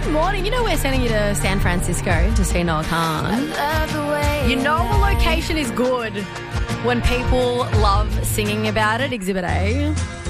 Good morning. You know we're sending you to San Francisco to see Noah Khan. You know the location is good when people love singing about it. Exhibit A.